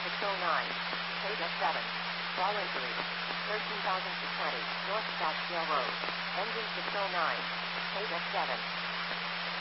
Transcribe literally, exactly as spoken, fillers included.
six oh nine. Paid F seven. All inquiries. thirteen thousand twenty. North Scottsdale Road. Engine six oh nine. Paid F seven.